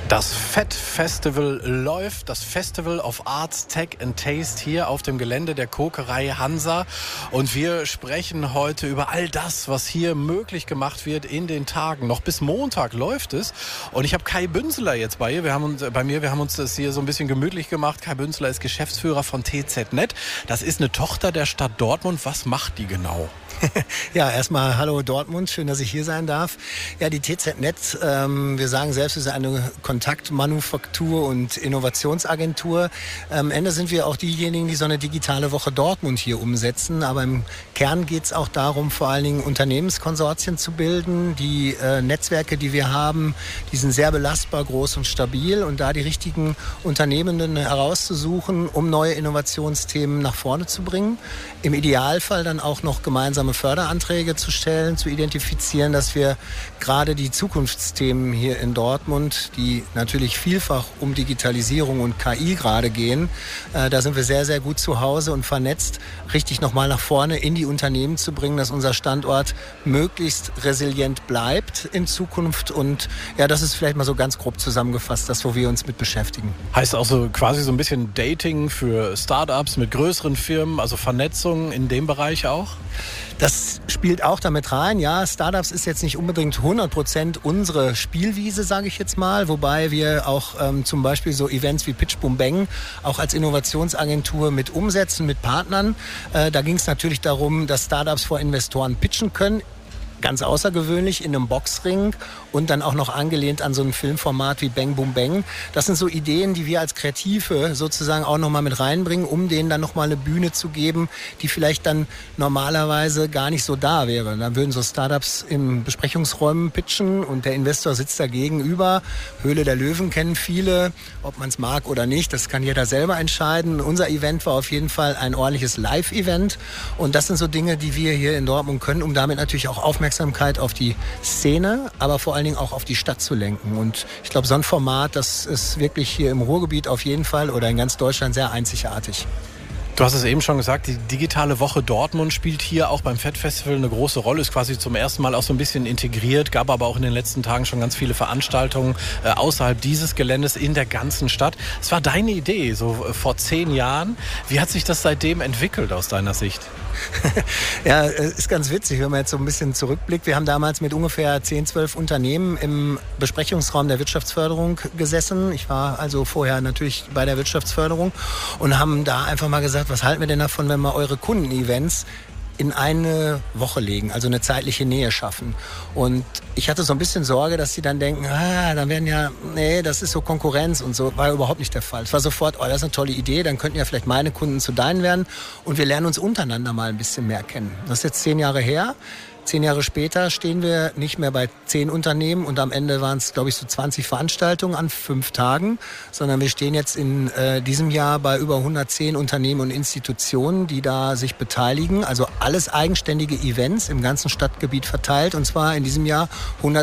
Das FET Festival läuft, das Festival of Arts, Tech and Taste hier auf dem Gelände der Kokerei Hansa. Und wir sprechen heute über all das, was hier möglich gemacht wird in den Tagen. Noch bis Montag läuft es. Und ich habe Kai Bünzler jetzt bei mir. Wir haben uns das hier so ein bisschen gemütlich gemacht. Kai Bünzler ist Geschäftsführer von TZNet. Das ist eine Tochter der Stadt Dortmund. Was macht die genau? Ja, erstmal hallo Dortmund, schön, dass ich hier sein darf. Ja, die TZNet, wir sagen selbst, es ist eine Kontaktmanufaktur und Innovationsagentur. Am Ende sind wir auch diejenigen, die so eine digitale Woche Dortmund hier umsetzen. Aber im Kern geht es auch darum, vor allen Dingen Unternehmenskonsortien zu bilden. Die Netzwerke, die wir haben, die sind sehr belastbar, groß und stabil. Und da die richtigen Unternehmenden herauszusuchen, um neue Innovationsthemen nach vorne zu bringen. Im Idealfall dann auch noch gemeinsame Förderanträge zu stellen, zu identifizieren, dass wir gerade die Zukunftsthemen hier in Dortmund, die natürlich vielfach um Digitalisierung und KI gerade gehen, da sind wir sehr, sehr gut zu Hause und vernetzt, richtig nochmal nach vorne in die Unternehmen zu bringen, dass unser Standort möglichst resilient bleibt in Zukunft. Und ja, das ist vielleicht mal so ganz grob zusammengefasst, das, wo wir uns mit beschäftigen. Heißt auch so quasi so ein bisschen Dating für Startups mit größeren Firmen, also Vernetzung in dem Bereich auch? Das spielt auch damit rein. Ja, Startups ist jetzt nicht unbedingt 100% unsere Spielwiese, sage ich jetzt mal. Wobei wir auch zum Beispiel so Events wie Pitch Boom Bang auch als Innovationsagentur mit umsetzen, mit Partnern. Da ging es natürlich darum, dass Startups vor Investoren pitchen können. Ganz außergewöhnlich in einem Boxring und dann auch noch angelehnt an so ein Filmformat wie Bang Boom Bang. Das sind so Ideen, die wir als Kreative sozusagen auch nochmal mit reinbringen, um denen dann nochmal eine Bühne zu geben, die vielleicht dann normalerweise gar nicht so da wäre. Da würden so Startups in Besprechungsräumen pitchen und der Investor sitzt da gegenüber. Höhle der Löwen kennen viele, ob man es mag oder nicht, das kann jeder selber entscheiden. Unser Event war auf jeden Fall ein ordentliches Live-Event und das sind so Dinge, die wir hier in Dortmund können, um damit natürlich auch Aufmerksamkeit auf die Szene, aber vor allen Dingen auch auf die Stadt zu lenken. Und ich glaube, so ein Format, das ist wirklich hier im Ruhrgebiet auf jeden Fall oder in ganz Deutschland sehr einzigartig. Du hast es eben schon gesagt, die digitale Woche Dortmund spielt hier auch beim FET Festival eine große Rolle, ist quasi zum ersten Mal auch so ein bisschen integriert, gab aber auch in den letzten Tagen schon ganz viele Veranstaltungen außerhalb dieses Geländes in der ganzen Stadt. Es war deine Idee, so vor 10 Jahren. Wie hat sich das seitdem entwickelt aus deiner Sicht? Ja, ist ganz witzig, wenn man jetzt so ein bisschen zurückblickt. Wir haben damals mit ungefähr 10, 12 Unternehmen im Besprechungsraum der Wirtschaftsförderung gesessen. Ich war also vorher natürlich bei der Wirtschaftsförderung und haben da einfach mal gesagt, was halten wir denn davon, wenn wir eure Kundenevents in eine Woche legen, also eine zeitliche Nähe schaffen. Und ich hatte so ein bisschen Sorge, dass sie dann denken, dann werden ja, nee, das ist so Konkurrenz und so. War überhaupt nicht der Fall. Es war sofort, das ist eine tolle Idee, dann könnten ja vielleicht meine Kunden zu deinen werden und wir lernen uns untereinander mal ein bisschen mehr kennen. Das ist jetzt 10 Jahre her. 10 Jahre später stehen wir nicht mehr bei 10 Unternehmen und am Ende waren es, glaube ich, so 20 Veranstaltungen an 5 Tagen, sondern wir stehen jetzt in diesem Jahr bei über 110 Unternehmen und Institutionen, die da sich beteiligen. Also alles eigenständige Events im ganzen Stadtgebiet verteilt und zwar in diesem Jahr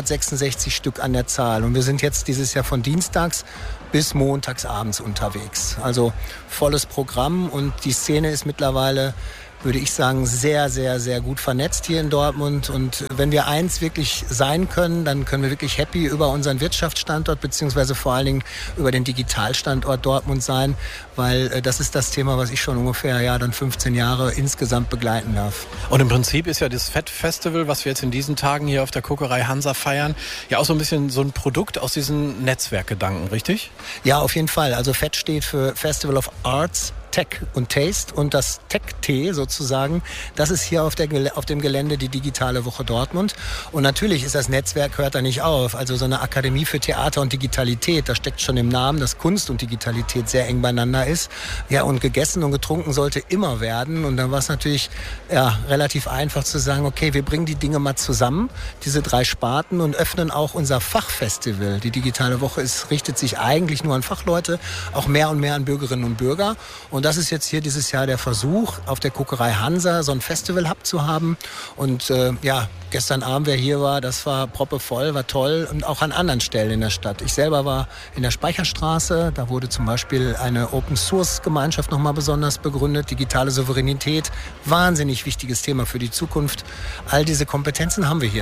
166 Stück an der Zahl. Und wir sind jetzt dieses Jahr von dienstags bis montags abends unterwegs. Also volles Programm und die Szene ist mittlerweile, würde ich sagen, sehr, sehr, sehr gut vernetzt hier in Dortmund. Und wenn wir eins wirklich sein können, dann können wir wirklich happy über unseren Wirtschaftsstandort beziehungsweise vor allen Dingen über den Digitalstandort Dortmund sein, weil das ist das Thema, was ich schon ungefähr dann 15 Jahre insgesamt begleiten darf. Und im Prinzip ist ja das FET Festival, was wir jetzt in diesen Tagen hier auf der Kokerei Hansa feiern, ja auch so ein bisschen so ein Produkt aus diesen Netzwerkgedanken, richtig? Ja, auf jeden Fall. Also FET steht für Festival of Arts, Tech und Taste und das Tech-T sozusagen, das ist hier auf dem Gelände die digitale Woche Dortmund. Und natürlich ist das Netzwerk, hört da nicht auf. Also so eine Akademie für Theater und Digitalität, da steckt schon im Namen, dass Kunst und Digitalität sehr eng beieinander ist. Ja, und gegessen und getrunken sollte immer werden. Und dann war es natürlich relativ einfach zu sagen, okay, wir bringen die Dinge mal zusammen, diese 3 Sparten und öffnen auch unser Fachfestival. Die digitale Woche richtet sich eigentlich nur an Fachleute, auch mehr und mehr an Bürgerinnen und Bürger. Und das ist jetzt hier dieses Jahr der Versuch, auf der Kokerei Hansa so ein Festival-Hub zu haben. Und gestern Abend, wer hier war, das war proppevoll, war toll. Und auch an anderen Stellen in der Stadt. Ich selber war in der Speicherstraße. Da wurde zum Beispiel eine Open-Source-Gemeinschaft nochmal besonders begründet. Digitale Souveränität, wahnsinnig wichtiges Thema für die Zukunft. All diese Kompetenzen haben wir hier.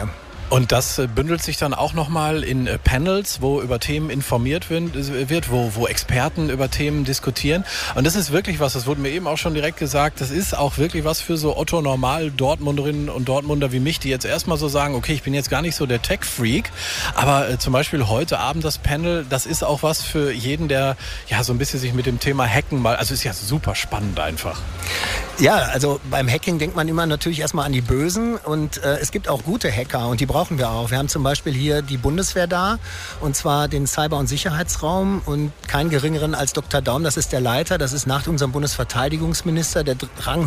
Und das bündelt sich dann auch nochmal in Panels, wo über Themen informiert wird, wo Experten über Themen diskutieren. Und das ist wirklich was, das wurde mir eben auch schon direkt gesagt, das ist auch wirklich was für so Otto-Normal-Dortmunderinnen und Dortmunder wie mich, die jetzt erstmal so sagen, okay, ich bin jetzt gar nicht so der Tech-Freak, aber zum Beispiel heute Abend das Panel, das ist auch was für jeden, der ja so ein bisschen sich mit dem Thema Hacken mal, also ist ja super spannend einfach. Ja, also beim Hacking denkt man immer natürlich erstmal an die Bösen und es gibt auch gute Hacker und die brauchen wir auch. Wir haben zum Beispiel hier die Bundeswehr da und zwar den Cyber- und Sicherheitsraum und keinen geringeren als Dr. Daum, das ist der Leiter, das ist nach unserem Bundesverteidigungsminister der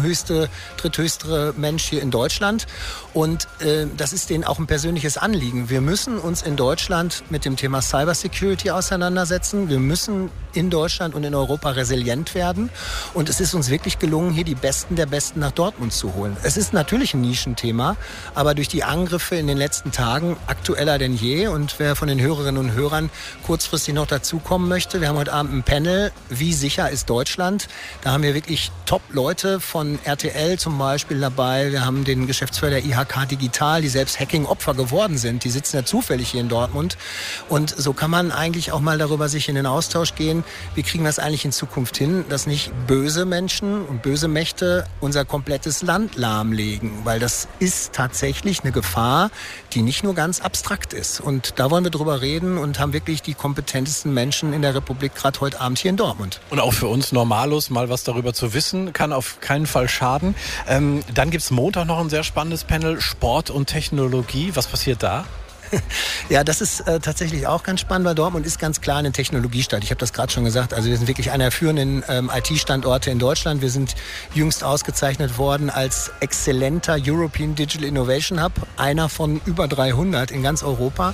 dritthöchste Mensch hier in Deutschland und das ist denen auch ein persönliches Anliegen. Wir müssen uns in Deutschland mit dem Thema Cybersecurity auseinandersetzen. Wir müssen in Deutschland und in Europa resilient werden und es ist uns wirklich gelungen, hier die Besten der Besten nach Dortmund zu holen. Es ist natürlich ein Nischenthema, aber durch die Angriffe in den letzten Tagen aktueller denn je und wer von den Hörerinnen und Hörern kurzfristig noch dazukommen möchte, wir haben heute Abend ein Panel, wie sicher ist Deutschland? Da haben wir wirklich Top-Leute von RTL zum Beispiel dabei, wir haben den Geschäftsführer der IHK Digital, die selbst Hacking-Opfer geworden sind, die sitzen ja zufällig hier in Dortmund und so kann man eigentlich auch mal darüber sich in den Austausch gehen, wie kriegen wir es eigentlich in Zukunft hin, dass nicht böse Menschen und böse Mächte unser komplettes Land lahmlegen, weil das ist tatsächlich eine Gefahr, die nicht nur ganz abstrakt ist. Und da wollen wir drüber reden und haben wirklich die kompetentesten Menschen in der Republik gerade heute Abend hier in Dortmund. Und auch für uns Normalos mal was darüber zu wissen, kann auf keinen Fall schaden. Dann gibt es Montag noch ein sehr spannendes Panel, Sport und Technologie. Was passiert da? Ja, das ist tatsächlich auch ganz spannend, weil Dortmund ist ganz klar eine Technologiestadt. Ich habe das gerade schon gesagt. Also wir sind wirklich einer der führenden IT-Standorte in Deutschland. Wir sind jüngst ausgezeichnet worden als exzellenter European Digital Innovation Hub. Einer von über 300 in ganz Europa.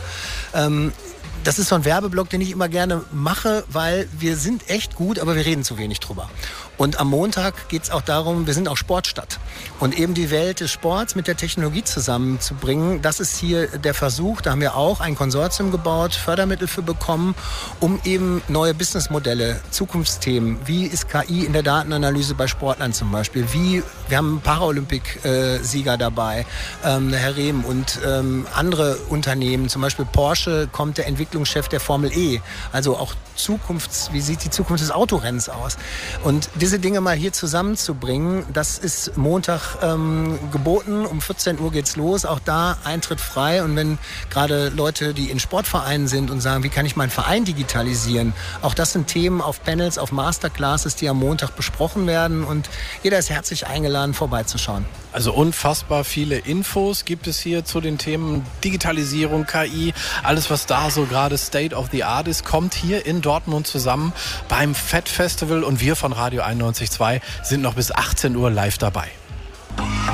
Das ist so ein Werbeblock, den ich immer gerne mache, weil wir sind echt gut, aber wir reden zu wenig drüber. Und am Montag geht es auch darum, wir sind auch Sportstadt. Und eben die Welt des Sports mit der Technologie zusammenzubringen, das ist hier der Versuch. Da haben wir auch ein Konsortium gebaut, Fördermittel für bekommen, um eben neue Businessmodelle, Zukunftsthemen, wie ist KI in der Datenanalyse bei Sportlern zum Beispiel, wir haben einen Paralympic-Sieger dabei, Herr Rehm und andere Unternehmen, zum Beispiel Porsche kommt der Entwicklungschef der Formel E, also auch wie sieht die Zukunft des Autorennens aus? Und diese Dinge mal hier zusammenzubringen, das ist Montag geboten. Um 14 Uhr geht's los. Auch da Eintritt frei. Und wenn gerade Leute, die in Sportvereinen sind und sagen, wie kann ich meinen Verein digitalisieren? Auch das sind Themen auf Panels, auf Masterclasses, die am Montag besprochen werden. Und jeder ist herzlich eingeladen, vorbeizuschauen. Also unfassbar viele Infos gibt es hier zu den Themen Digitalisierung, KI, alles was da so gerade State of the Art ist, kommt hier in Dortmund zusammen beim FET Festival und wir von Radio 91.2 sind noch bis 18 Uhr live dabei.